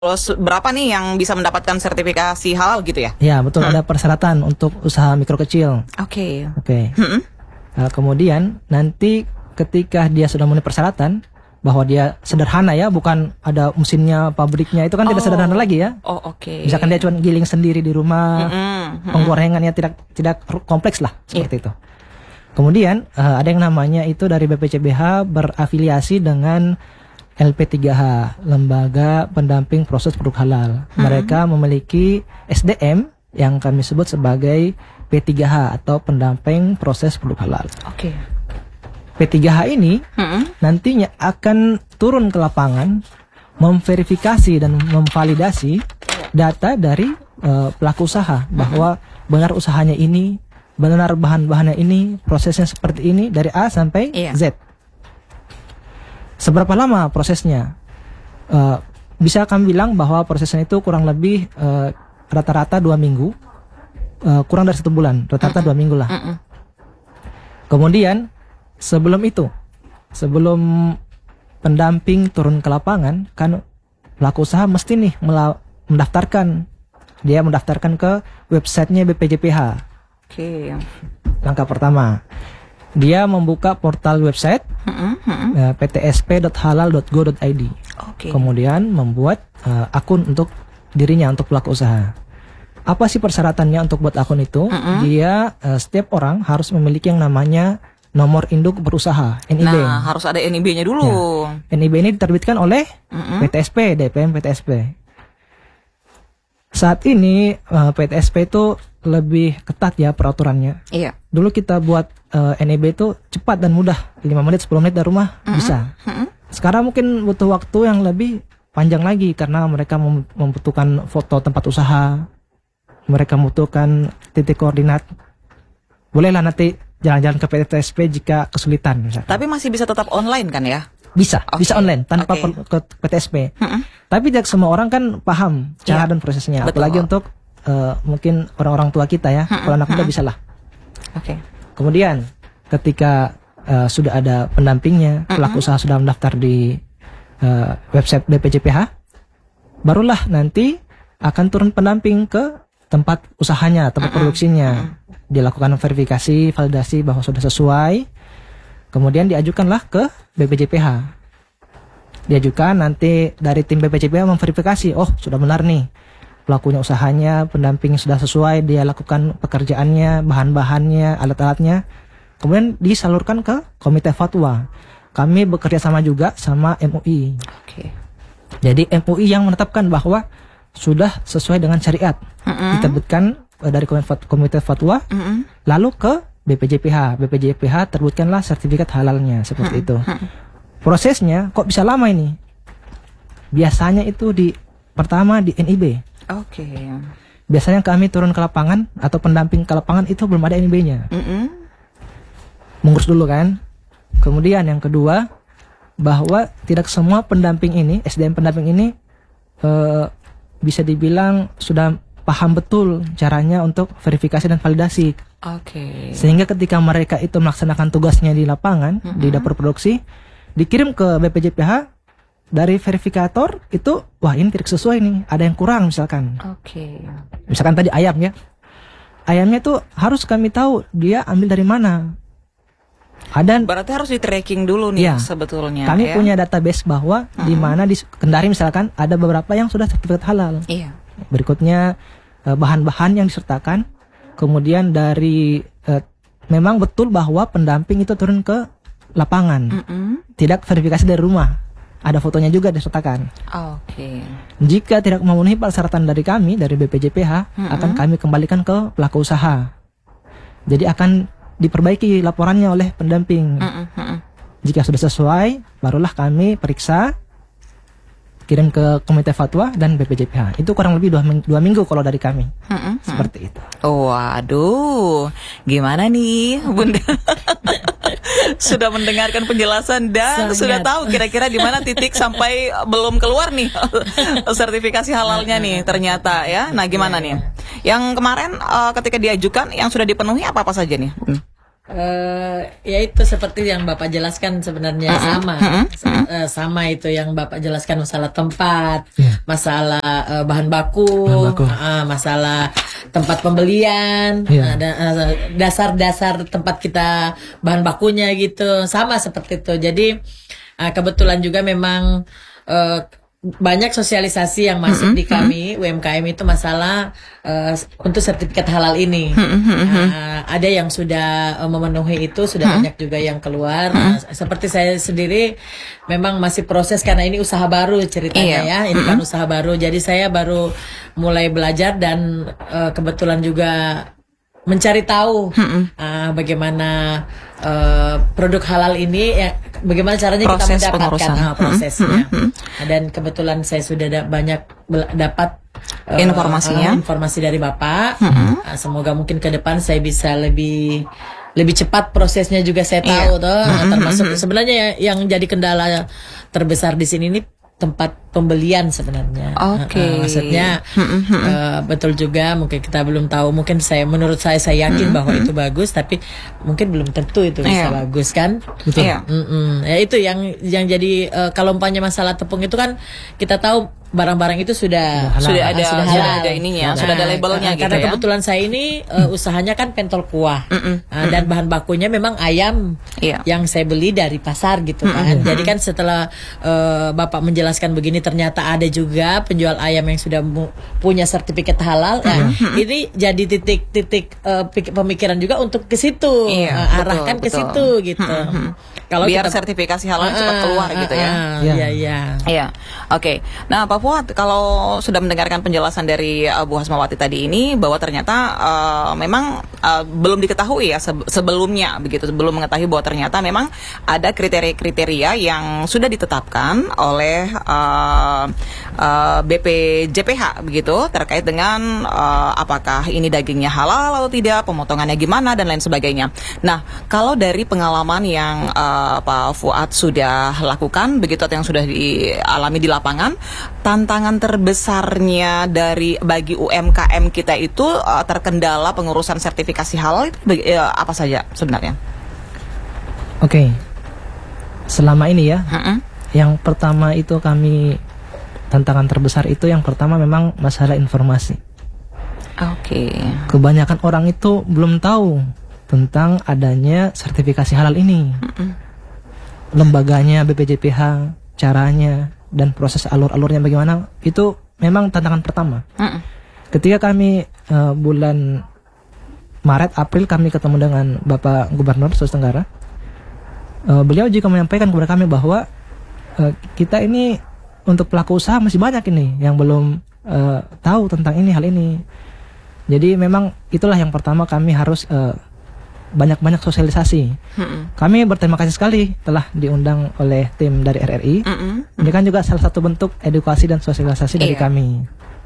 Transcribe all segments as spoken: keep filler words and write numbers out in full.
Terus berapa nih yang bisa mendapatkan sertifikasi halal gitu ya? Ya betul, Hmm. ada persyaratan untuk usaha mikro kecil. Oke. Oke. Hmm. Nah, kemudian nanti ketika dia sudah memenuhi persyaratan bahwa dia sederhana ya, bukan ada mesinnya, pabriknya, itu kan tidak Oh. sederhana lagi ya. Oh oke. Misalkan dia cuma giling sendiri di rumah, Mm-mm, mm-mm. penggorengannya tidak tidak kompleks lah seperti itu. Kemudian eh, ada yang namanya itu dari B P C B H berafiliasi dengan L P tiga H, Lembaga Pendamping Proses Produk Halal. Mereka memiliki S D M yang kami sebut sebagai P tiga H atau Pendamping Proses Produk Halal. Oke. P tiga H ini Mm-mm. nantinya akan turun ke lapangan memverifikasi dan memvalidasi data dari eh, pelaku usaha bahwa benar usahanya ini, benar bahan-bahannya ini, prosesnya seperti ini dari A sampai Iya. Z. Seberapa lama prosesnya? Eh, bisa kami bilang bahwa prosesnya itu kurang lebih eh, rata-rata dua minggu, eh, kurang dari satu bulan, rata-rata dua minggu lah. Mm-mm. Kemudian sebelum itu, sebelum pendamping turun ke lapangan, kan pelaku usaha mesti nih mela- mendaftarkan, dia mendaftarkan ke websitenya B P J P H. Oke. Langkah pertama, dia membuka portal website Mm-mm, mm-mm. eh, p t s p dot halal dot go dot i d. Oke. Kemudian membuat eh, akun untuk dirinya, untuk pelaku usaha. Apa sih persyaratannya untuk buat akun itu? Mm-mm. Dia eh, setiap orang harus memiliki yang namanya nomor induk berusaha N I B. Nah, harus ada N I B-nya dulu. N I B ini diterbitkan oleh Mm-mm. P T S P, D P M P T S P. Saat ini eh, P T S P itu lebih ketat ya peraturannya. Iya. Dulu kita buat eh, N I B itu cepat dan mudah, lima menit sepuluh menit dari rumah bisa. Mm-mm. Sekarang mungkin butuh waktu yang lebih panjang lagi karena mereka mem- membutuhkan foto tempat usaha, mereka membutuhkan titik koordinat. Bolehlah nanti jalan-jalan ke P T S P jika kesulitan misalkan. Tapi masih bisa tetap online kan ya? Bisa, Oke. bisa online tanpa Oke. perlu ke P T S P. Mm-mm. Tapi tidak semua orang kan paham cara Iya. dan prosesnya. Betul. Apalagi untuk eh, mungkin orang-orang tua kita ya. Kalau anak muda bisa lah. Oke. Kemudian ketika eh, sudah ada pendampingnya, pelaku usaha sudah mendaftar di eh, website B P J P H, barulah nanti akan turun pendamping ke tempat usahanya, tempat produksinya. Dilakukan verifikasi, validasi bahwa sudah sesuai. Kemudian diajukanlah ke B P J P H. Diajukan, nanti dari tim B P J P H memverifikasi, oh sudah benar nih pelakunya, usahanya, pendamping sudah sesuai, dia lakukan pekerjaannya, bahan-bahannya, alat-alatnya. Kemudian disalurkan ke Komite Fatwa. Kami bekerja sama juga sama M U I. Oke. Jadi M U I yang menetapkan bahwa sudah sesuai dengan syariat. Mm-mm. Diterbitkan eh, dari Komite Fat- Komite Fatwa, Mm-mm. lalu ke B P J P H. B P J P H terbitkanlah sertifikat halalnya seperti itu. Prosesnya kok bisa lama ini? Biasanya itu di pertama di N I B. Oke. Biasanya kami turun ke lapangan atau pendamping ke lapangan itu belum ada N I B-nya. Mm-mm. Mengurus dulu kan. Kemudian yang kedua, bahwa tidak semua pendamping ini, S D M pendamping ini eh, bisa dibilang sudah paham betul caranya untuk verifikasi dan validasi. Oke. Sehingga ketika mereka itu melaksanakan tugasnya di lapangan, di dapur produksi, dikirim ke B P J P H, dari verifikator itu, wah ini tidak sesuai nih, ada yang kurang misalkan. Oke. Misalkan tadi ayam ya. Ayamnya tuh harus kami tahu dia ambil dari mana. Ada, Berarti harus di tracking dulu nih Iya. sebetulnya. kami ya? punya database bahwa di mana di Kendari misalkan ada beberapa yang sudah sertifikat halal. Iya. Berikutnya eh, bahan-bahan yang disertakan. Kemudian dari eh, memang betul bahwa pendamping itu turun ke lapangan, Mm-mm. tidak verifikasi dari rumah. Ada fotonya juga disertakan. Oke. Jika tidak memenuhi persyaratan dari kami, dari B P J P H, akan kami kembalikan ke pelaku usaha. Jadi akan diperbaiki laporannya oleh pendamping. Mm-mm, mm-mm. Jika sudah sesuai, barulah kami periksa, kirim ke Komite Fatwa dan B P J P H. Itu kurang lebih dua, ming- dua minggu kalau dari kami. Mm-mm. Seperti itu. Waduh, gimana nih Bunda? Sudah mendengarkan penjelasan dan Sangat. sudah tahu kira-kira di mana titik sampai belum keluar nih sertifikasi halalnya nih ternyata ya. Nah gimana nih? Yang kemarin eh, ketika diajukan yang sudah dipenuhi apa-apa saja nih? Bun? Uh, ya itu seperti yang Bapak jelaskan sebenarnya uh-uh, sama uh-uh, uh-uh. Uh, sama itu yang Bapak jelaskan, masalah tempat, yeah. masalah uh, bahan baku, bahan baku. Uh, masalah tempat pembelian, yeah. uh, dasar-dasar tempat kita bahan bakunya gitu, sama seperti itu. Jadi uh, kebetulan juga memang uh, banyak sosialisasi yang masuk mm-hmm. di kami U M K M itu masalah uh, untuk sertifikat halal ini. Mm-hmm. Uh, ada yang sudah uh, memenuhi itu, sudah mm-hmm. banyak juga yang keluar. Mm-hmm. Uh, seperti saya sendiri memang masih proses karena ini usaha baru ceritanya iya. ya. Ini mm-hmm. kan usaha baru. Jadi saya baru mulai belajar dan uh, kebetulan juga mencari tahu mm-hmm. uh, bagaimana uh, produk halal ini, ya, bagaimana caranya Proses kita mendapatkan uh, prosesnya. Mm-hmm. Dan kebetulan saya sudah da- banyak bel- dapat uh, informasinya, uh, informasi dari Bapak. Mm-hmm. Uh, semoga mungkin ke depan saya bisa lebih lebih cepat prosesnya juga saya tahu, yeah. toh. Mm-hmm. Termasuk sebenarnya yang jadi kendala terbesar di sini ini tempat pembelian sebenarnya. Oke. Okay. Uh, maksudnya mm-hmm. uh, betul juga, mungkin kita belum tahu, mungkin saya menurut saya saya yakin mm-hmm. bahwa itu bagus, tapi mungkin belum tentu itu bisa yeah. bagus kan. Betul. Yeah. Ya itu yang yang jadi uh, kalau umpamanya masalah tepung itu kan kita tahu barang-barang itu sudah halal, sudah ada sudah, sudah ada ininya, nah, sudah ada labelnya gitu karena ya. Kebetulan saya ini uh, usahanya kan pentol kuah. Mm-mm. Uh, dan bahan bakunya memang ayam yeah. yang saya beli dari pasar gitu kan. Mm-mm. Jadi kan setelah uh, Bapak menjelaskan begini, ternyata ada juga penjual ayam yang sudah mu- punya sertifikat halal. Nah, mm-hmm. ini jadi titik-titik uh, pemikiran juga untuk ke situ, yeah, uh, arahkan betul, ke betul. situ gitu. Mm-hmm. Kalau biar kita, sertifikasi halal uh, cepat keluar uh, gitu ya. Iya, iya. Iya. Oke. Nah, Pak Fuad, kalau sudah mendengarkan penjelasan dari uh, Bu Hasmawati tadi ini bahwa ternyata uh, memang uh, belum diketahui ya se- sebelumnya begitu, sebelum mengetahui bahwa ternyata memang ada kriteria-kriteria yang sudah ditetapkan oleh uh, uh, B P J P H begitu terkait dengan uh, apakah ini dagingnya halal atau tidak, pemotongannya gimana dan lain sebagainya. Nah, kalau dari pengalaman yang uh, Pak Fuad sudah lakukan begitu atau yang sudah dialami di lapangan, tantangan terbesarnya dari bagi U M K M kita itu uh, terkendala pengurusan sertifikasi halal itu uh, apa saja sebenarnya? Oke, okay. Selama ini ya, uh-uh. yang pertama itu kami tantangan terbesar itu yang pertama memang masalah informasi. Oke. Okay. Kebanyakan orang itu belum tahu tentang adanya sertifikasi halal ini, uh-uh. lembaganya B P J P H, caranya dan proses alur-alurnya bagaimana, itu memang tantangan pertama. Uh-uh. Ketika kami uh, bulan Maret, April kami ketemu dengan Bapak Gubernur Sulawesi Tenggara, uh, beliau juga menyampaikan kepada kami bahwa uh, kita ini untuk pelaku usaha masih banyak ini yang belum uh, tahu tentang ini hal ini. Jadi memang itulah yang pertama kami harus uh, banyak-banyak sosialisasi. Mm-mm. Kami berterima kasih sekali telah diundang oleh tim dari R R I. Mm-mm. Ini kan juga salah satu bentuk edukasi dan sosialisasi yeah. dari kami.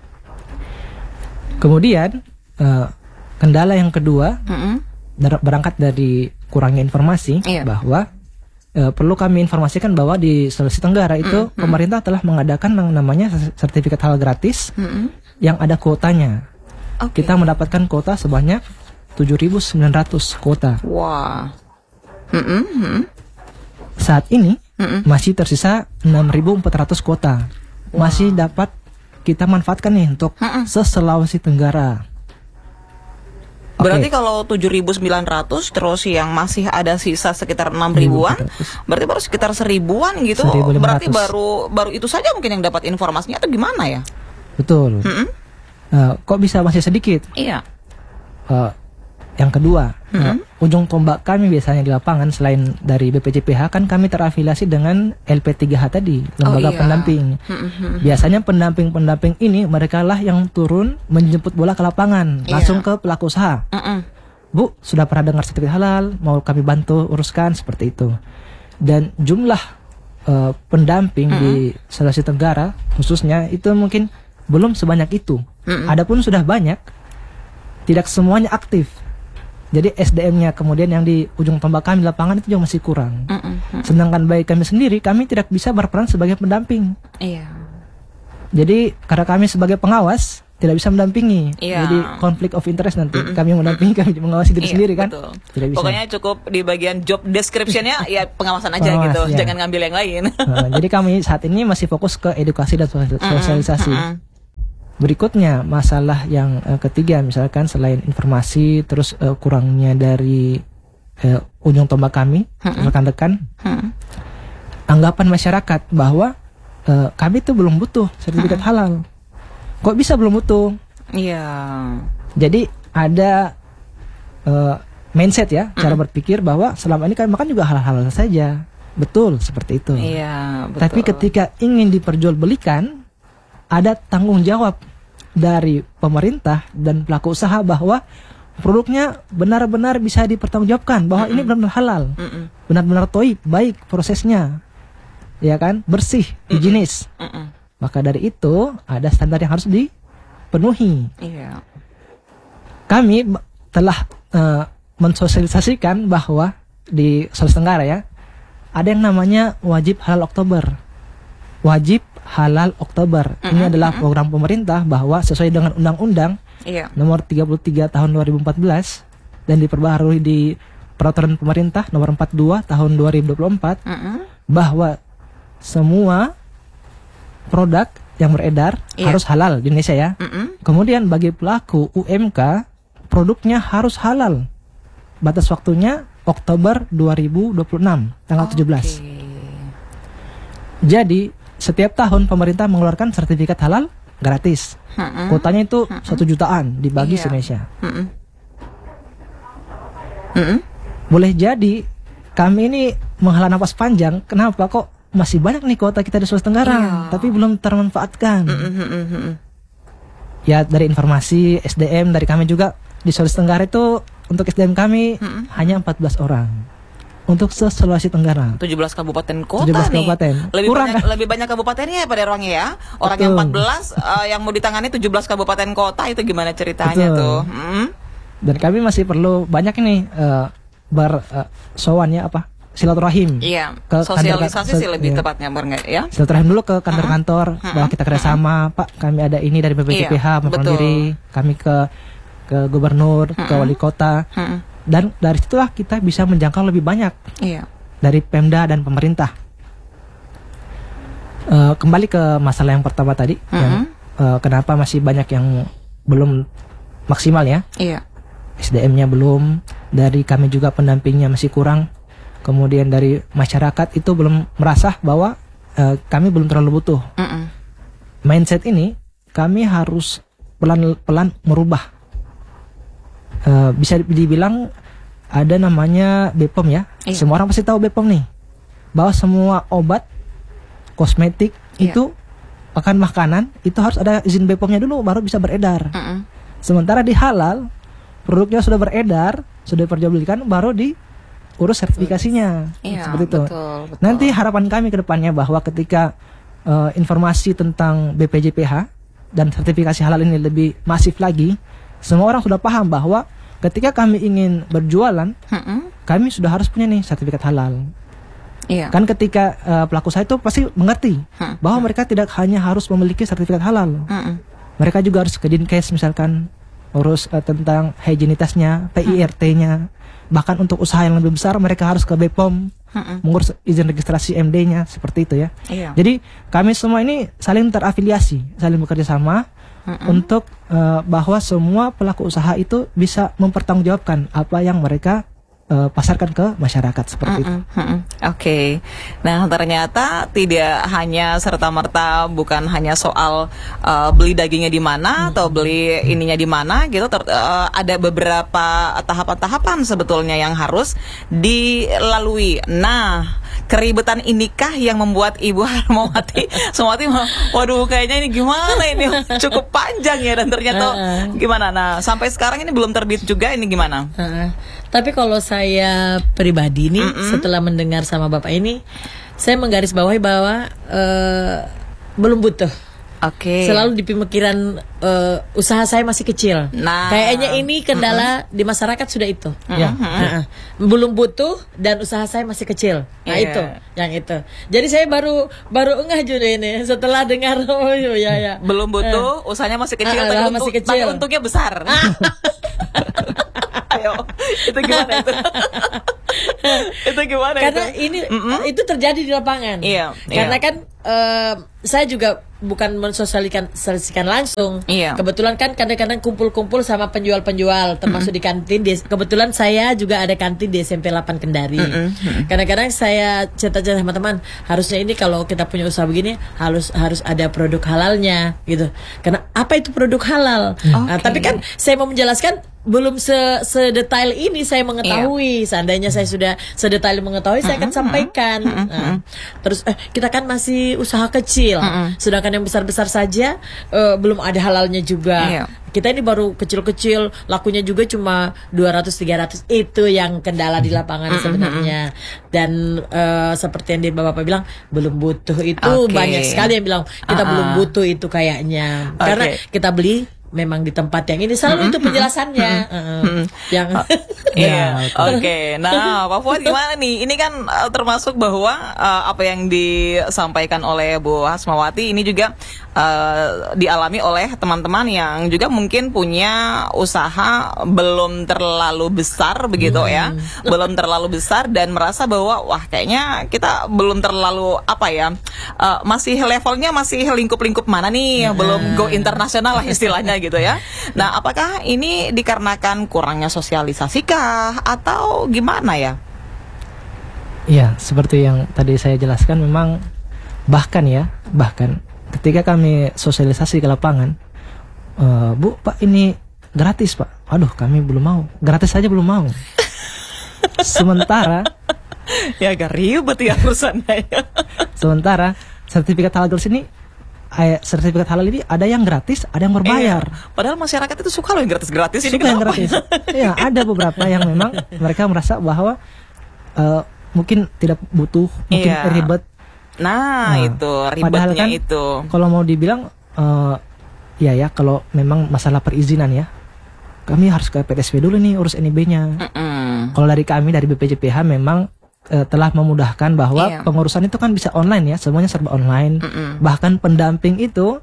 Kemudian uh, kendala yang kedua dar- berangkat dari kurangnya informasi yeah. bahwa uh, perlu kami informasikan bahwa di Sulawesi Tenggara itu mm-hmm. pemerintah telah mengadakan yang namanya sertifikat halal gratis mm-hmm. yang ada kuotanya. Okay. Kita mendapatkan kuota sebanyak tujuh ribu sembilan ratus kuota. Wah. Mm-hmm. Saat ini mm-hmm. masih tersisa enam ribu empat ratus kuota. Wow. Masih dapat kita manfaatkan nih untuk mm-hmm. se-Sulawesi Tenggara. Berarti okay. kalau tujuh ribu sembilan ratus terus yang masih ada sisa sekitar enam ribuan, berarti baru sekitar seribuan gitu. seribu lima ratus. Berarti baru baru itu saja mungkin yang dapat informasinya atau gimana ya? Betul. Mm-hmm. Uh, kok bisa masih sedikit? Iya. Uh, Yang kedua, mm-hmm. uh, ujung tombak kami biasanya di lapangan selain dari B P J P H kan kami terafiliasi dengan L P tiga H tadi, lembaga oh, iya. pendamping. Mm-hmm. Biasanya pendamping-pendamping ini mereka lah yang turun menjemput bola ke lapangan, yeah. langsung ke pelaku usaha. Mm-hmm. Bu, sudah pernah dengar sertifikat halal, mau kami bantu uruskan seperti itu. Dan jumlah uh, pendamping mm-hmm. di Sulawesi Tenggara khususnya itu mungkin belum sebanyak itu. Mm-hmm. Adapun sudah banyak, tidak semuanya aktif. Jadi S D M-nya kemudian yang di ujung tombak kami di lapangan itu juga masih kurang. Mm-mm. Sedangkan bagi kami sendiri, kami tidak bisa berperan sebagai pendamping. Iya. Jadi karena kami sebagai pengawas, tidak bisa mendampingi, Iya. jadi konflik of interest nanti. Mm-mm. Kami yang mendampingi, kami mengawasi diri Iya, sendiri kan, betul. tidak bisa. Pokoknya cukup di bagian job description-nya ya pengawasan aja Pengawas, gitu, ya. jangan ngambil yang lain. Nah, jadi kami saat ini masih fokus ke edukasi dan sosialisasi. Mm-mm. Berikutnya masalah yang uh, ketiga, misalkan selain informasi, terus uh, kurangnya dari uh, ujung tombak kami, Mm-mm. rekan-rekan, Mm-mm. anggapan masyarakat bahwa uh, kami itu belum butuh sertifikat Mm-mm. halal. Kok bisa belum butuh? Iya. Jadi ada uh, mindset ya, cara berpikir bahwa selama ini kami makan juga halal-halal saja. Betul, seperti itu. Iya, betul. Tapi ketika ingin diperjualbelikan, ada tanggung jawab dari pemerintah dan pelaku usaha bahwa produknya benar-benar bisa dipertanggungjawabkan bahwa Mm-mm. ini benar-benar halal, Mm-mm. benar-benar toib, baik prosesnya, ya kan, bersih, higienis. Mm-mm. Maka dari itu ada standar yang harus dipenuhi. Iya. Kami b- telah uh, mensosialisasikan bahwa di Sulawesi Tenggara ya, ada yang namanya wajib halal Oktober. Wajib halal Oktober. Ini Mm-mm, adalah mm-mm. program pemerintah bahwa sesuai dengan Undang-Undang Iya. Nomor tiga puluh tiga Tahun dua ribu empat belas dan diperbaharui di Peraturan Pemerintah Nomor empat puluh dua Tahun dua ribu dua puluh empat Mm-mm. bahwa semua produk yang beredar Iya. harus halal di Indonesia ya. Mm-mm. Kemudian bagi pelaku U M K, produknya harus halal. Batas waktunya Oktober dua ribu dua puluh enam, tanggal tujuh belas. Oke. Jadi, setiap tahun pemerintah mengeluarkan sertifikat halal gratis. Mm-mm. Kuotanya itu satu jutaan dibagi Iya. se-Indonesia. Mm-mm. Mm-mm. Boleh jadi kami ini menghela napas panjang. Kenapa kok masih banyak nih kuota kita di Sulawesi Tenggara, Iya. tapi belum termanfaatkan. Mm-mm. Mm-mm. Ya dari informasi S D M dari kami juga di Sulawesi Tenggara itu untuk S D M kami Mm-mm. hanya empat belas orang untuk se-Sulawesi Tenggara. tujuh belas kabupaten kota tujuh belas nih. kabupaten. Lebih Kurang, banyak kan? lebih banyak kabupatennya ya pada orangnya ya. Orang yang Betul. empat belas eh, yang mau ditangani tujuh belas kabupaten kota itu gimana ceritanya Betul. tuh? Mm. Dan kami masih perlu banyak ini uh, ber uh, sowan ya apa silaturahim. Iya, Ke sosialisasi kantor- sih lebih iya. tepatnya bener nggak ya? Silaturahim dulu ke kantor-kantor bahwa kita kerjasama, Pak. Kami ada ini dari B P J P H, Iya, maupun betul. diri. Kami ke ke gubernur, ke wali kota, Mm-mm. dan dari situlah kita bisa menjangkau lebih banyak Iya. dari Pemda dan pemerintah. Eh, kembali ke masalah yang pertama tadi, yang eh, kenapa masih banyak yang belum maksimal ya, Iya. S D M-nya belum, dari kami juga pendampingnya masih kurang, kemudian dari masyarakat itu belum merasa bahwa eh, kami belum terlalu butuh. Mm-mm. Mindset ini kami harus pelan-pelan merubah. Eh, bisa dibilang ada namanya B P O M ya. Iya. Semua orang pasti tahu B P O M nih. Bahwa semua obat, kosmetik Iya. itu akan makanan itu harus ada izin B P O M-nya dulu baru bisa beredar. Mm-mm. Sementara di halal produknya sudah beredar, sudah diperjualbelikan baru diurus sertifikasinya. Iya, Seperti itu. betul, betul. Nanti harapan kami ke depannya bahwa ketika eh, informasi tentang B P J P H dan sertifikasi halal ini lebih masif lagi, semua orang sudah paham bahwa ketika kami ingin berjualan, Mm-mm. kami sudah harus punya nih sertifikat halal. Iya. Kan ketika eh, pelaku usaha itu pasti mengerti Hmm. bahwa mereka tidak hanya harus memiliki sertifikat halal. Mm-mm. Mereka juga harus ke Dinkes misalkan urus eh, tentang higienitasnya, P I R T-nya. Bahkan untuk usaha yang lebih besar mereka harus ke B P O M Mm-mm. mengurus izin registrasi M D-nya, seperti itu ya. Iya. Jadi kami semua ini saling terafiliasi, saling bekerja sama Mm-mm. untuk eh, bahwa semua pelaku usaha itu bisa mempertanggungjawabkan apa yang mereka eh, pasarkan ke masyarakat, seperti itu. Mm-mm, mm-mm. Oke, nah ternyata tidak hanya serta-merta bukan hanya soal uh, beli dagingnya di mana atau beli ininya di mana gitu, ter- uh, ada beberapa tahapan-tahapan sebetulnya yang harus dilalui. Nah, keribetan inikah yang membuat Ibu Harmawati, Harmawati, waduh kayaknya ini gimana ini cukup panjang ya dan ternyata gimana? Nah, sampai sekarang ini belum terbit juga, ini gimana? Heeh. Tapi kalau saya pribadi nih, setelah mendengar sama Bapak ini, saya menggarisbawahi bahwa eh, belum butuh. Oke. Selalu di pemikiran uh, usaha saya masih kecil. Nah, kayaknya ini kendala di masyarakat sudah itu. Ya. Nah, belum butuh dan usaha saya masih kecil. Nah, Iya. itu yang itu. Jadi saya baru baru enggak juga ini setelah dengar oh ya ya. Belum butuh, usahanya masih kecil, Ah, tapi, ah, untung- masih kecil. tapi untungnya besar. Ayo, itu gimana itu? Itu gimana Karena itu? ini itu terjadi di lapangan. Iya, Karena iya. kan eh, saya juga bukan mensosialisasikan sosialisasikan langsung. Iya. Kebetulan kan kadang-kadang kumpul-kumpul sama penjual-penjual termasuk di kantin. Di, kebetulan saya juga ada kantin di S M P delapan Kendari. Kadang-kadang saya cerita-cerita sama teman, harusnya ini kalau kita punya usaha begini harus harus ada produk halalnya gitu. Karena apa itu produk halal? Nah, Oke. tapi kan saya mau menjelaskan belum se sedetail ini saya mengetahui. Seandainya saya sudah sedetail mengetahui, saya akan sampaikan. Nah, terus eh, kita kan masih usaha kecil, sedangkan yang besar-besar saja eh, belum ada halalnya juga. Iya. Kita ini baru kecil-kecil, lakunya juga cuma dua ratus tiga ratus. Itu yang kendala di lapangan sebenarnya. Dan eh, seperti yang Bapak bilang, belum butuh itu. Oke. Banyak sekali yang bilang kita Ah, belum ah. butuh itu kayaknya. Oke. Karena kita beli memang di tempat yang ini selalu itu penjelasannya. Heeh. Yang Iya, Ya, oke. Nah, Pak Fuad gimana nih? Ini kan uh, termasuk bahwa uh, apa yang disampaikan oleh Bu Hasmawati ini juga uh, dialami oleh teman-teman yang juga mungkin punya usaha belum terlalu besar begitu ya, belum terlalu besar dan merasa bahwa wah kayaknya kita belum terlalu apa ya, uh, masih levelnya masih lingkup-lingkup mana nih, belum go internasional lah istilahnya gitu ya. Nah, apakah ini dikarenakan kurangnya sosialisasi kah atau gimana ya? Iya, seperti yang tadi saya jelaskan, memang bahkan ya, bahkan ketika kami sosialisasi ke lapangan, "Eh, Bu, Pak ini gratis Pak." Aduh, kami belum mau, gratis saja belum mau. Sementara, Ya agak ribet ya urusannya ya. sementara sertifikat halal gratis ini, eh, sertifikat halal ini ada yang gratis, ada yang berbayar. Iya. Padahal masyarakat itu suka loh yang gratis-gratis ini. Suka yang kenapa gratis. ya? Iya, ada beberapa yang memang mereka merasa bahwa eh, mungkin tidak butuh, mungkin Iya. ribet. Nah, Nah, itu padahal ribetnya kan itu. Kalau mau dibilang, eh ya ya, kalau memang masalah perizinan ya, kami harus ke P T S P dulu nih urus N I B-nya. Mm-mm. Kalau dari kami dari B P J P H memang eh, telah memudahkan bahwa Iya. pengurusan itu kan bisa online ya, semuanya serba online. Mm-mm. Bahkan pendamping itu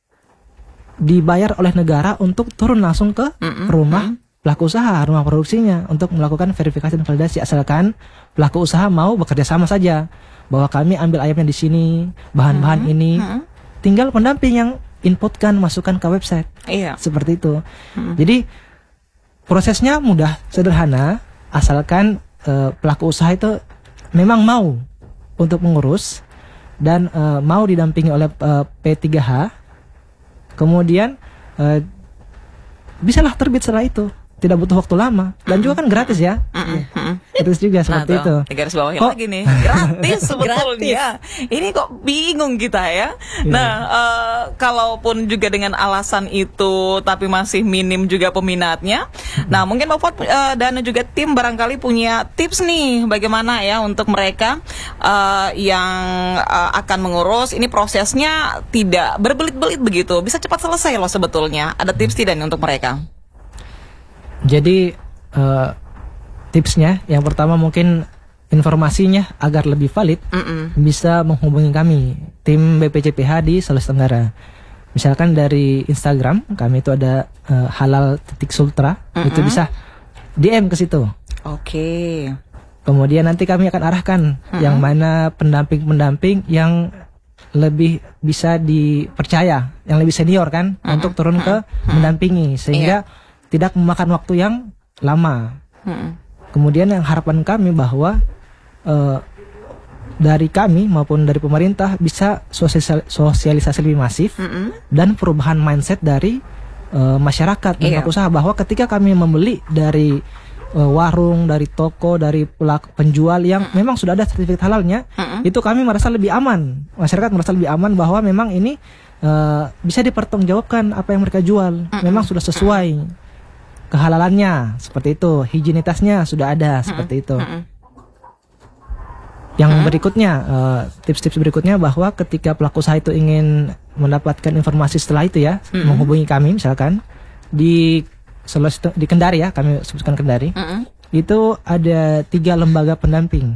dibayar oleh negara untuk turun langsung ke Mm-mm. rumah pelaku usaha, rumah produksinya untuk melakukan verifikasi dan validasi, asalkan pelaku usaha mau bekerja sama saja, bahwa kami ambil ayamnya di sini, bahan-bahan ini, tinggal pendamping yang inputkan, masukkan ke website. Iya. Seperti itu. Jadi prosesnya mudah, sederhana, asalkan eh, pelaku usaha itu memang mau untuk mengurus dan eh, mau didampingi oleh eh, P tiga H. Kemudian eh, bisalah terbit setelah itu. Tidak butuh waktu lama dan juga kan gratis ya. Gratis juga seperti Nah, itu. tuh, di garis bawahnya Kok- lagi nih, gratis sebetulnya. Ini kok bingung kita ya. Nah, eh, kalaupun juga dengan alasan itu, tapi masih minim juga peminatnya. Nah, mungkin Bapak Fuad, eh, dan juga tim barangkali punya tips nih, bagaimana ya untuk mereka eh, yang eh, akan mengurus. Ini prosesnya tidak berbelit-belit begitu, bisa cepat selesai loh sebetulnya. Ada tips tidak nih untuk mereka? Jadi eh, tipsnya yang pertama mungkin informasinya agar lebih valid, Mm-mm. bisa menghubungi kami tim B P J P H di Sulawesi Tenggara. Misalkan dari Instagram kami itu ada eh, halal titik sultra, itu bisa D M ke situ. Oke. Kemudian nanti kami akan arahkan yang mana pendamping-pendamping yang lebih bisa dipercaya, yang lebih senior kan, untuk turun ke mendampingi sehingga tidak memakan waktu yang lama. Mm-mm. Kemudian yang harapan kami bahwa eh, dari kami maupun dari pemerintah bisa sosialisasi, sosialisasi lebih masif Mm-mm. dan perubahan mindset dari eh, masyarakat dan Iya. pelaku usaha, bahwa ketika kami membeli dari eh, warung, dari toko, dari pelaku penjual yang memang sudah ada sertifikat halalnya, Mm-mm. itu kami merasa lebih aman. Masyarakat merasa lebih aman bahwa memang ini eh, bisa dipertanggungjawabkan apa yang mereka jual, memang sudah sesuai kehalalannya, seperti itu, higienitasnya sudah ada, seperti itu. Mm-mm. Yang hmm. berikutnya, uh, tips-tips berikutnya bahwa ketika pelaku usaha itu ingin mendapatkan informasi setelah itu ya, hmm. menghubungi kami misalkan di Sulawesi, di Kendari ya, kami sebutkan Kendari, hmm. itu ada tiga lembaga pendamping.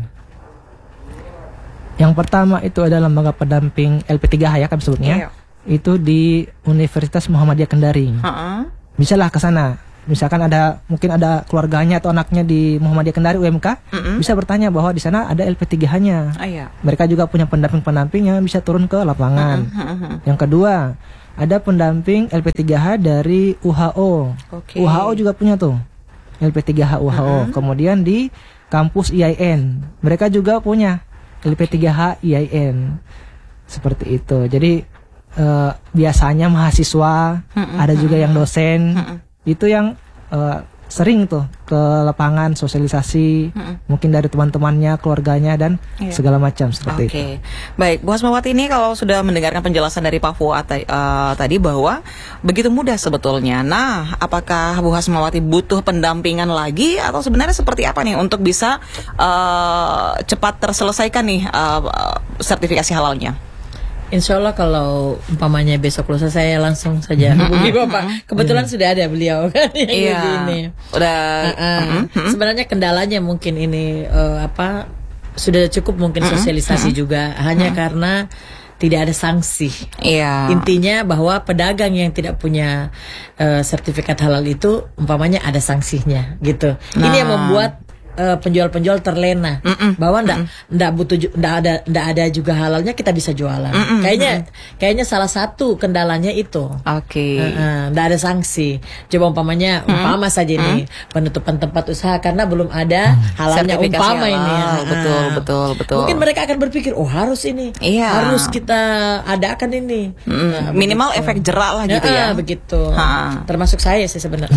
Yang pertama itu adalah lembaga pendamping L P tiga H ya kami sebutnya, yeah. itu di Universitas Muhammadiyah Kendari. Uh-uh. Bisalah ke sana. Misalkan ada mungkin ada keluarganya atau anaknya di Muhammadiyah Kendari U M K, mm-hmm. bisa bertanya bahwa di sana ada L P tiga H-nya. Oh, iya. Mereka juga punya pendamping-pendamping yang bisa turun ke lapangan. Mm-hmm. Yang kedua, ada pendamping L P tiga H dari U H O. Okay. U H O juga punya tuh L P tiga H U H O. Mm-hmm. Kemudian di kampus I A I N, mereka juga punya L P tiga H I A I N. Seperti itu. Jadi uh, biasanya mahasiswa, mm-hmm. ada juga yang dosen. Mm-hmm. Itu yang uh, sering tuh ke lapangan sosialisasi, mm-hmm. mungkin dari teman-temannya, keluarganya dan yeah. segala macam seperti okay. itu. Baik, Bu Hasmawati ini kalau sudah mendengarkan penjelasan dari Pak Fuad uh, tadi bahwa begitu mudah sebetulnya. Nah, apakah Bu Hasmawati butuh pendampingan lagi atau sebenarnya seperti apa nih untuk bisa uh, cepat terselesaikan nih uh, sertifikasi halalnya? Insya Allah kalau umpamanya besok lusa saya langsung saja hubungi Bapak. Kebetulan mm-hmm. sudah ada beliau kan yang yeah. ini. Udah. Uh-uh. Mm-hmm. Sebenarnya kendalanya mungkin ini uh, apa sudah cukup mungkin sosialisasi mm-hmm. juga. Hanya mm-hmm. karena tidak ada sanksi. Yeah. Intinya bahwa pedagang yang tidak punya uh, sertifikat halal itu umpamanya ada sanksinya gitu. Nah. Ini yang membuat Uh, penjual-penjual terlena Mm-mm. bahwa ndak ndak butuh ndak ada ndak ada juga halalnya kita bisa jualan. Mm-mm. Kayaknya kayaknya salah satu kendalanya itu. Oke. Okay. Uh, uh, ndak ada sanksi. Coba umpamanya mm. umpama saja nih mm. penutupan tempat usaha karena belum ada halalnya umpama halal. Ini. Ya. Betul betul betul. Mungkin mereka akan berpikir oh harus ini. Iya. Harus kita adakan ini. Mm. Nah, minimal begitu. Efek jerak lah gitu ya. ya. Begitu. Ha. Termasuk saya sih sebenarnya.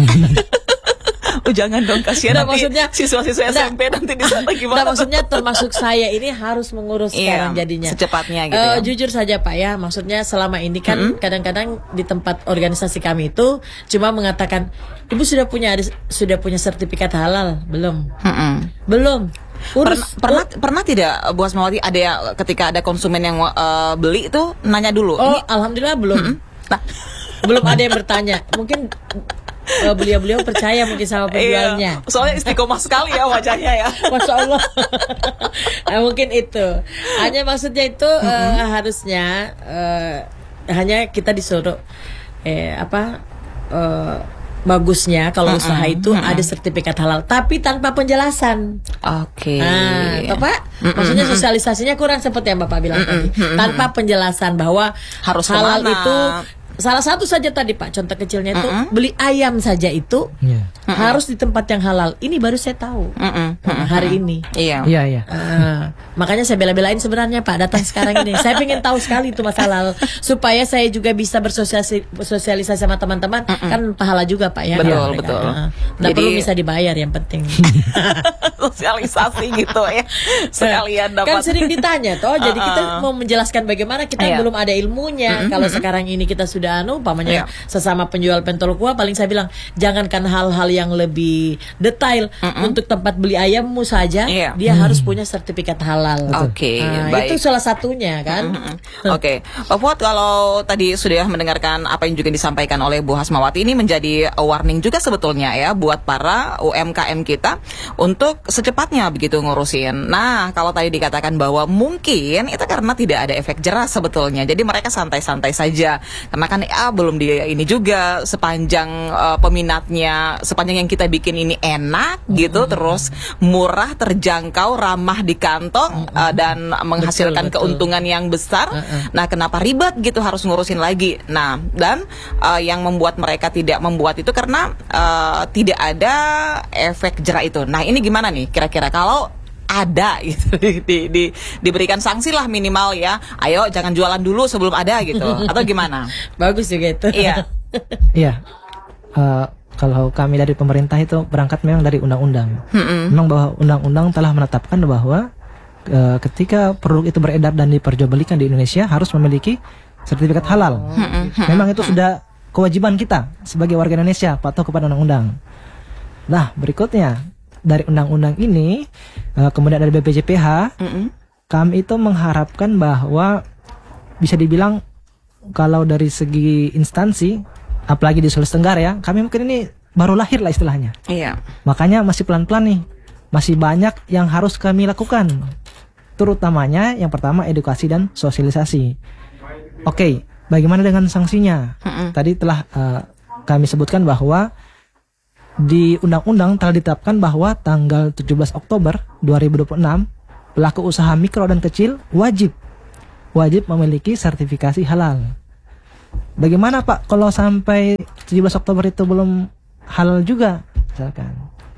Oh jangan dong, kasihan nanti maksudnya siswa-siswa S M P nah, nanti di sana gimana? Nah, maksudnya termasuk saya ini harus mengurus iya, sekarang jadinya secepatnya gitu uh, ya. Jujur saja Pak ya, maksudnya selama ini kan mm-hmm. kadang-kadang di tempat organisasi kami itu cuma mengatakan Ibu sudah punya sudah punya sertifikat halal belum? Mm-hmm. Belum. Urus, pernah ur- pernah tidak Bu Hasmawati ada ya, ketika ada konsumen yang uh, beli itu nanya dulu? Oh ini, alhamdulillah belum. Mm-hmm. Nah. Belum ada yang bertanya. Mungkin uh, beliau-beliau percaya mungkin sama penjualnya. Iya, soalnya istiqomah sekali ya wajahnya ya. Masya Allah. Nah, mungkin itu. Hanya maksudnya itu uh, mm-hmm. harusnya uh, hanya kita disuruh eh apa uh, bagusnya kalau mm-hmm. usaha itu mm-hmm. ada sertifikat halal, tapi tanpa penjelasan. Oke. Okay. Nah, Bapak, mm-hmm. maksudnya sosialisasinya kurang seperti yang Bapak bilang mm-hmm. tadi, tanpa penjelasan bahwa harus halal kemana? Itu. Salah satu saja tadi Pak, contoh kecilnya itu uh-uh. beli ayam saja itu yeah. uh-uh. harus di tempat yang halal. Ini baru saya tahu uh-uh. Uh-uh. hari ini. Iya. Iya iya. Uh, makanya saya bela-belain sebenarnya Pak datang sekarang ini. Saya ingin tahu sekali itu masalah supaya saya juga bisa bersosialisasi, bersosialisasi sama teman-teman. Uh-uh. Kan pahala juga Pak ya. Betul betul. Uh, Nggak perlu bisa dibayar yang penting. Sosialisasi gitu ya. Sekalian dapat. Kan sering ditanya toh. Jadi uh-uh. kita mau menjelaskan bagaimana kita yeah. belum ada ilmunya. Uh-uh. Kalau sekarang ini kita sudah anu umpamanya yeah. sesama penjual pentol kuah, paling saya bilang jangankan hal-hal yang lebih detail mm-mm. untuk tempat beli ayammu saja yeah. dia mm. harus punya sertifikat halal. Oke, okay, nah, baik. Itu salah satunya kan. Mm-hmm. Oke, okay. Pak Fuad, kalau tadi sudah mendengarkan apa yang juga disampaikan oleh Bu Hasmawati, ini menjadi warning juga sebetulnya ya buat para U M K M kita untuk secepatnya begitu ngurusin. Nah, kalau tadi dikatakan bahwa mungkin itu karena tidak ada efek jerah sebetulnya, jadi mereka santai-santai saja karena kan ah belum dia ini juga sepanjang uh, peminatnya, sepanjang yang kita bikin ini enak gitu, mm-hmm. terus murah, terjangkau, ramah di kantong, mm-hmm. uh, dan menghasilkan betul, keuntungan betul. yang besar. Mm-hmm. Nah, kenapa ribet gitu harus ngurusin lagi? Nah, dan uh, yang membuat mereka tidak membuat itu karena uh, tidak ada efek jerah itu. Nah, ini gimana nih kira-kira kalau ada gitu di, di, di, diberikan sanksi lah minimal ya, ayo jangan jualan dulu sebelum ada gitu, atau gimana? Bagus juga itu. Iya. Iya. Uh, kalau kami dari pemerintah itu berangkat memang dari undang-undang. Mm-hmm. Memang bahwa undang-undang telah menetapkan bahwa uh, ketika produk itu beredar dan diperjualbelikan di Indonesia harus memiliki sertifikat halal. Mm-hmm. Memang itu sudah kewajiban kita sebagai warga Indonesia patuh kepada undang-undang. Nah, berikutnya dari undang-undang ini, uh, kemudian dari B P J P H, mm-hmm. kami itu mengharapkan bahwa bisa dibilang kalau dari segi instansi, apalagi di Sulawesi Tenggara ya, kami mungkin ini baru lahir lah istilahnya. Iya. Makanya masih pelan-pelan nih, masih banyak yang harus kami lakukan. Terutamanya yang pertama edukasi dan sosialisasi. Oke, bagaimana dengan sanksinya? Mm-mm. Tadi telah uh, kami sebutkan bahwa di undang-undang telah ditetapkan bahwa tanggal tujuh belas Oktober dua ribu dua puluh enam pelaku usaha mikro dan kecil wajib wajib memiliki sertifikasi halal. Bagaimana Pak kalau sampai tujuh belas Oktober itu belum halal juga misalkan?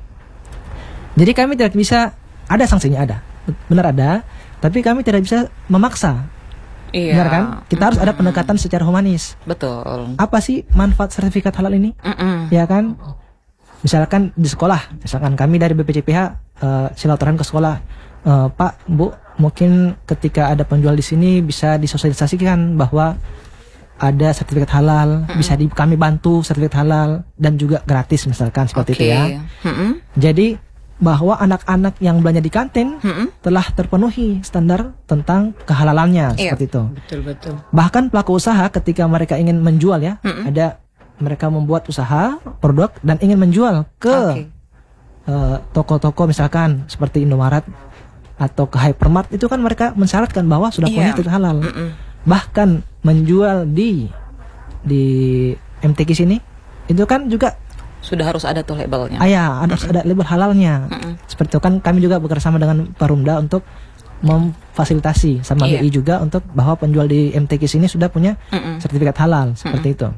Jadi kami tidak bisa, ada sanksinya ada, benar ada, tapi kami tidak bisa memaksa. Iya. Benar kan? Kita harus ada pendekatan secara humanis. Betul. Apa sih manfaat sertifikat halal ini? Mm-mm. Ya kan? Misalkan di sekolah, misalkan kami dari B P J P H uh, silaturahmi ke sekolah, uh, Pak, Bu, mungkin ketika ada penjual di sini bisa disosialisasikan bahwa ada sertifikat halal, mm-hmm. bisa di, kami bantu sertifikat halal dan juga gratis misalkan seperti okay. itu ya. Mm-hmm. Jadi bahwa anak-anak yang belanja di kantin mm-hmm. telah terpenuhi standar tentang kehalalannya yeah. seperti itu. Betul betul. Bahkan pelaku usaha ketika mereka ingin menjual ya, mm-hmm. ada mereka membuat usaha produk dan ingin menjual ke okay. uh, toko-toko misalkan seperti Indomaret atau ke hypermart, itu kan mereka mensyaratkan bahwa sudah punya sertifikat yeah. halal. Mm-mm. Bahkan menjual di di M T Q sini itu kan juga sudah harus ada tuh labelnya. Ah ya, harus Mm-mm. ada label halalnya. Mm-mm. Seperti itu kan kami juga bekerjasama dengan Perumda untuk memfasilitasi sama yeah. B I juga untuk bahwa penjual di M T Q sini sudah punya Mm-mm. sertifikat halal seperti Mm-mm. itu.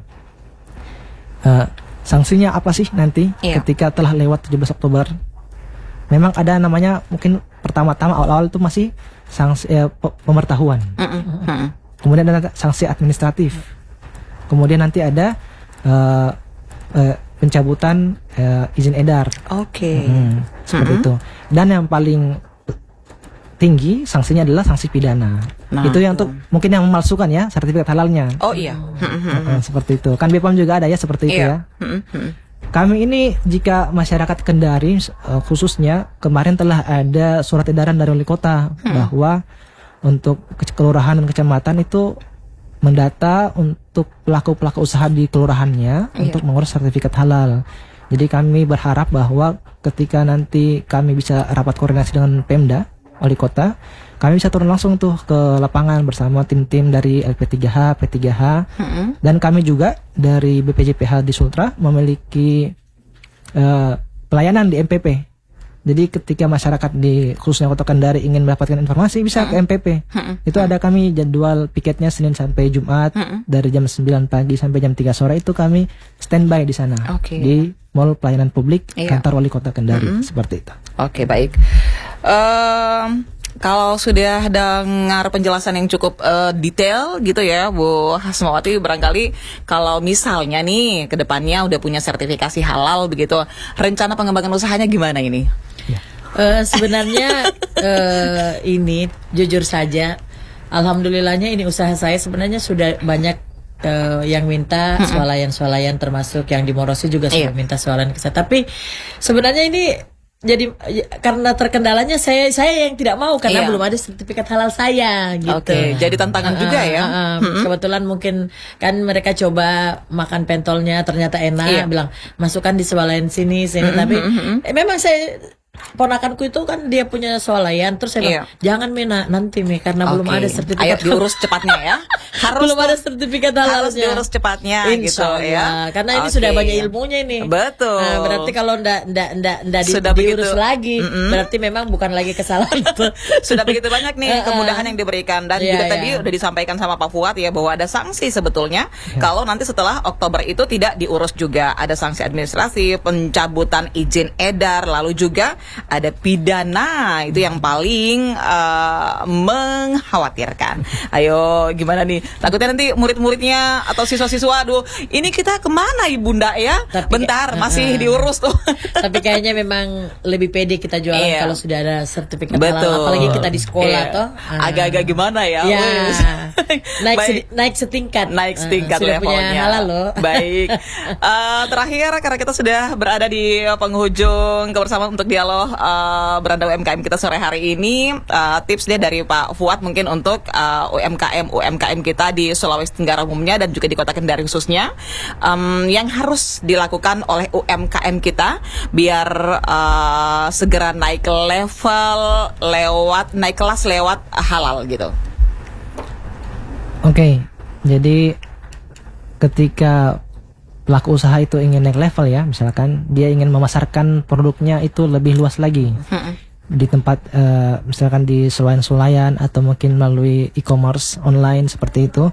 Uh, sanksinya apa sih nanti yeah. ketika telah lewat tujuh belas Oktober? Memang ada namanya, mungkin pertama-tama awal-awal itu masih sanksi eh, pemberitahuan. Mm-mm. Kemudian ada sanksi administratif. Kemudian nanti ada uh, uh, pencabutan uh, izin edar. Oke. Okay. Hmm, seperti mm-hmm. itu. Dan yang paling tinggi sanksinya adalah sanksi pidana. Nah, itu yang untuk mungkin yang memalsukan ya sertifikat halalnya. Oh iya. uh, seperti itu. Kan B P O M juga ada ya seperti itu iya. ya. Kami ini jika masyarakat Kendari uh, khususnya kemarin telah ada surat edaran dari wali kota hmm. bahwa untuk kelurahan dan kecamatan itu mendata untuk pelaku-pelaku usaha di kelurahannya yeah. untuk mengurus sertifikat halal. Jadi kami berharap bahwa ketika nanti kami bisa rapat koordinasi dengan Pemda, wali kota, kami bisa turun langsung tuh ke lapangan bersama tim-tim dari L P tiga H, P tiga H, mm-hmm. dan kami juga dari B P J P H di Sultra memiliki uh, pelayanan di M P P. Jadi ketika masyarakat di khususnya Kota Kendari ingin mendapatkan informasi bisa mm-hmm. ke M P P. Mm-hmm. Itu ada kami jadwal piketnya Senin sampai Jumat mm-hmm. dari jam sembilan pagi sampai jam tiga sore itu kami standby di sana okay. di Mall Pelayanan Publik iya. Kantor Wali Kota Kendari mm-hmm. seperti itu. Oke, okay, baik. Um, kalau sudah dengar penjelasan yang cukup uh, detail gitu ya Bu Hasmawati, barangkali kalau misalnya nih ke depannya udah punya sertifikasi halal begitu, rencana pengembangan usahanya gimana ini? Ya. Uh, sebenarnya uh, ini jujur saja, alhamdulillahnya ini usaha saya sebenarnya sudah banyak uh, yang minta mm-hmm. swalayan-swalayan, termasuk yang di Morosi juga sudah yeah. minta swalayan ke saya. Tapi sebenarnya ini jadi karena terkendalanya saya saya yang tidak mau karena iya. belum ada sertifikat halal saya gitu. Oke, okay, jadi tantangan uh, juga ya. Uh, uh, mm-hmm. Kebetulan mungkin kan mereka coba makan pentolnya ternyata enak, iya. bilang masukkan di swalayan sini sini mm-hmm. tapi eh, memang saya ponakanku itu kan dia punya swalayan, terus saya bilang, iya. jangan Mena nanti Mi karena okay. belum ada sertifikat. Ayo diurus cepatnya ya. Harus belum ada sertifikat halalnya. Harus diurus cepatnya gitu ya. Karena ini okay. sudah banyak ilmunya ini. Betul. Nah, berarti kalau ndak ndak ndak ndak di, diurus begitu. lagi, mm-hmm. berarti memang bukan lagi kesalahan itu. Sudah begitu banyak nih kemudahan yang diberikan dan yeah, juga yeah. tadi udah disampaikan sama Pak Fuad ya bahwa ada sanksi sebetulnya yeah. kalau nanti setelah Oktober itu tidak diurus juga, ada sanksi administrasi, pencabutan izin edar, lalu juga ada pidana, itu yang paling uh, mengkhawatirkan. Ayo gimana nih? Takutnya nanti murid-muridnya atau siswa-siswa, aduh ini kita kemana Ibunda ya? Tapi, bentar masih uh, diurus tuh. Tapi kayaknya memang lebih pede kita jualan iya. kalau sudah ada sertifikat Betul. halal, apalagi kita di sekolah iya. toh. Uh. Agak-agak gimana ya? ya. naik sedi- naik setingkat. Naik setingkat uh, sudah levelnya. Punya halal loh. Baik. Uh, terakhir karena kita sudah berada di penghujung kebersamaan untuk dialog kalau uh, beranda U M K M kita sore hari ini, uh, tips dia dari Pak Fuad mungkin untuk uh, U M K M U M K M kita di Sulawesi Tenggara umumnya dan juga di Kota Kendari khususnya, um, yang harus dilakukan oleh U M K M kita biar uh, segera naik level lewat naik kelas lewat halal gitu. Oke, okay, jadi ketika pelaku usaha itu ingin naik level ya, misalkan dia ingin memasarkan produknya itu lebih luas lagi hmm. di tempat uh, misalkan di sulayan-sulayan atau mungkin melalui e-commerce online seperti itu.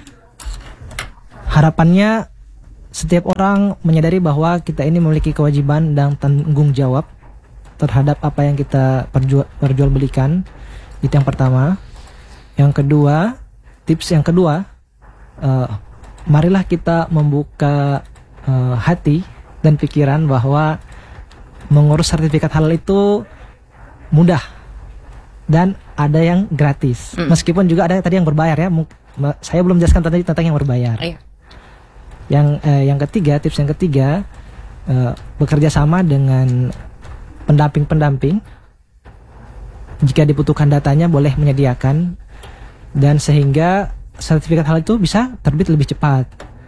Harapannya setiap orang menyadari bahwa kita ini memiliki kewajiban dan tanggung jawab terhadap apa yang kita perjual, perjualbelikan. Itu yang pertama. Yang kedua, tips yang kedua, uh, marilah kita membuka uh, hati dan pikiran bahwa mengurus sertifikat halal itu mudah dan ada yang gratis. Mm. Meskipun juga ada tadi yang berbayar ya. Saya belum jelaskan tadi tentang yang berbayar. Iya. Yang uh, yang ketiga, tips yang ketiga, uh, bekerja sama dengan pendamping-pendamping. Jika dibutuhkan datanya boleh menyediakan, dan sehingga sertifikat halal itu bisa terbit lebih cepat.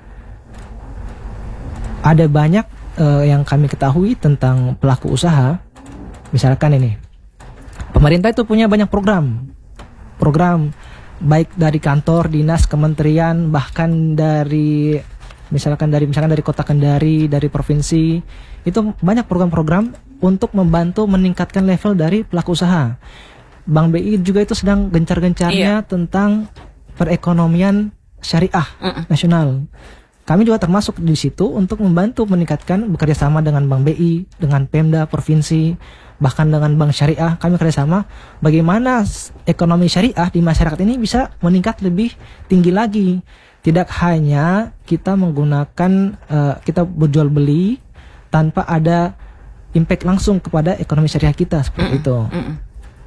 Ada banyak uh, yang kami ketahui tentang pelaku usaha. Misalkan ini, pemerintah itu punya banyak program, program baik dari kantor, dinas, kementerian, bahkan dari misalkan dari misalkan dari Kota Kendari, dari provinsi, itu banyak program-program untuk membantu meningkatkan level dari pelaku usaha. Bank B I juga itu sedang gencar-gencarnya iya. tentang perekonomian syariah uh-uh. nasional. Kami juga termasuk di situ untuk membantu meningkatkan, bekerja sama dengan Bank B I, dengan Pemda provinsi, bahkan dengan Bank Syariah. Kami kerjasama bagaimana ekonomi syariah di masyarakat ini bisa meningkat lebih tinggi lagi. Tidak hanya kita menggunakan uh, kita berjual beli tanpa ada impact langsung kepada ekonomi syariah kita seperti uh-uh. itu. Uh-uh.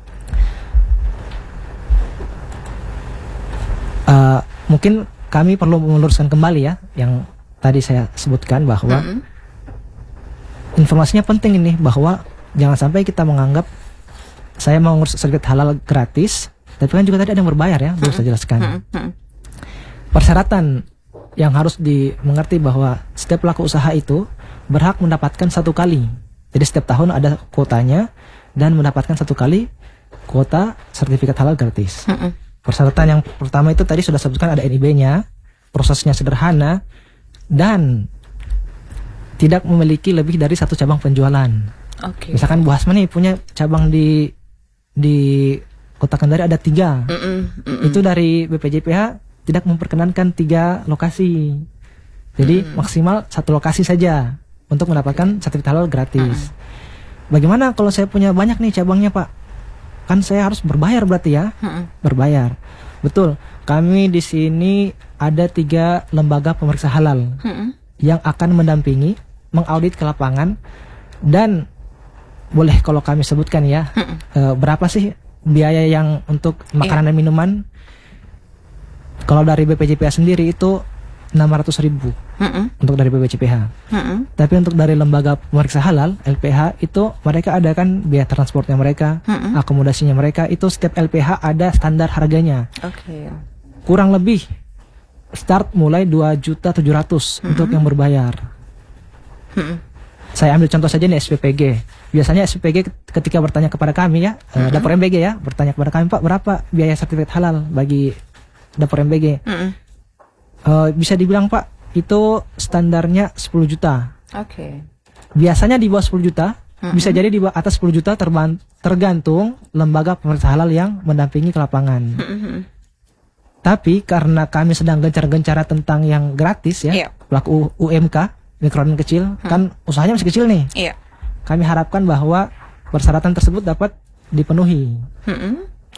Uh, mungkin kami perlu meluruskan kembali ya yang tadi saya sebutkan bahwa mm-hmm. informasinya penting ini, bahwa jangan sampai kita menganggap saya mau ngurus sertifikat halal gratis, tapi kan juga tadi ada yang berbayar ya, belum mm-hmm. saya jelaskan. Mm-hmm. Persyaratan yang harus dimengerti bahwa setiap pelaku usaha itu berhak mendapatkan satu kali. Jadi setiap tahun ada kuotanya dan mendapatkan satu kali kuota sertifikat halal gratis. Mm-hmm. Persyaratan yang pertama itu tadi sudah sebutkan, ada N I B-nya, prosesnya sederhana, dan tidak memiliki lebih dari satu cabang penjualan. Okay. Misalkan Bu Hasma nih punya cabang di di Kota Kendari ada tiga, mm-mm, mm-mm. itu dari B P J P H tidak memperkenankan tiga lokasi, jadi mm. maksimal satu lokasi saja untuk mendapatkan sertifikat halal gratis. Mm. Bagaimana kalau saya punya banyak nih cabangnya Pak? Kan saya harus berbayar berarti ya, hmm. berbayar. Betul. Kami di sini ada tiga lembaga pemeriksa halal hmm. yang akan mendampingi, mengaudit ke lapangan, dan boleh kalau kami sebutkan ya, hmm. e, berapa sih biaya yang untuk makanan yeah. dan minuman? Kalau dari B P J P H sendiri itu enam ratus ribu mm-mm. untuk dari B P J P H. Mm-mm. Tapi untuk dari lembaga pemeriksa halal L P H itu mereka ada kan biaya transportnya mereka, Mm-mm. akomodasinya mereka, itu setiap L P H ada standar harganya. Oke. Okay. Kurang lebih start mulai dua juta tujuh ratus ribu untuk yang berbayar. Mm-mm. Saya ambil contoh saja nih S P P G. Biasanya S P P G ketika bertanya kepada kami ya, mm-hmm. dapur M B G ya, bertanya kepada kami, Pak, berapa biaya sertifikat halal bagi dapur M B G? Mm-hmm. Uh, bisa dibilang Pak, itu standarnya sepuluh juta. Oke. Okay. Biasanya di bawah sepuluh juta, mm-hmm. bisa jadi di bawah atas sepuluh juta terban- tergantung lembaga pemeriksa halal yang mendampingi ke lapangan. Mm-hmm. Tapi karena kami sedang gencar-gencar tentang yang gratis ya, yeah. pelaku U M K, mikro dan kecil, mm-hmm. kan usahanya masih kecil nih. Yeah. Kami harapkan bahwa persyaratan tersebut dapat dipenuhi. Mm-hmm.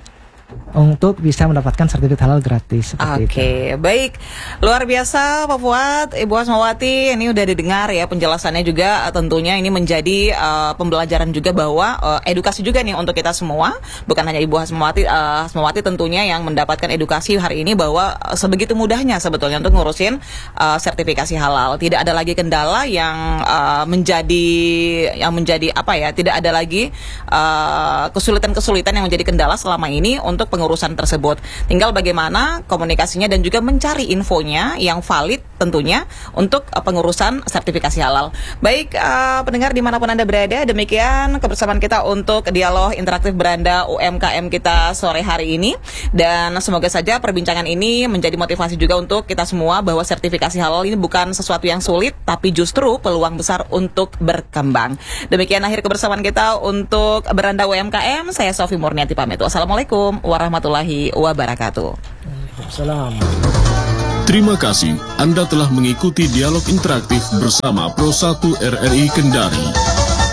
untuk bisa mendapatkan sertifikat halal gratis seperti Oke, itu. baik. Luar biasa Pak Fuad, Ibu Hasmawati, ini udah didengar ya penjelasannya juga, tentunya ini menjadi uh, pembelajaran juga bahwa uh, edukasi juga nih untuk kita semua, bukan hanya Ibu Hasmawati, uh, Hasmawati tentunya yang mendapatkan edukasi hari ini bahwa uh, sebegitu mudahnya sebetulnya untuk ngurusin uh, sertifikasi halal. Tidak ada lagi kendala yang uh, menjadi yang menjadi apa ya? Tidak ada lagi uh, kesulitan-kesulitan yang menjadi kendala selama ini untuk pengurusan tersebut. Tinggal bagaimana komunikasinya dan juga mencari infonya yang valid tentunya untuk uh, pengurusan sertifikasi halal. Baik, uh, pendengar dimanapun Anda berada, demikian kebersamaan kita untuk dialog interaktif beranda U M K M kita sore hari ini. Dan semoga saja perbincangan ini menjadi motivasi juga untuk kita semua bahwa sertifikasi halal ini bukan sesuatu yang sulit, tapi justru peluang besar untuk berkembang. Demikian akhir kebersamaan kita untuk beranda U M K M. Saya Sofi Murniati pamit. Wassalamualaikum warahmatullahi wabarakatuh. Waalaikumsalam. Terima kasih Anda telah mengikuti dialog interaktif bersama Pro satu R R I Kendari.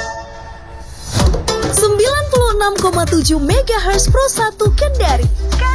sembilan puluh enam koma tujuh megahertz Pro satu Kendari.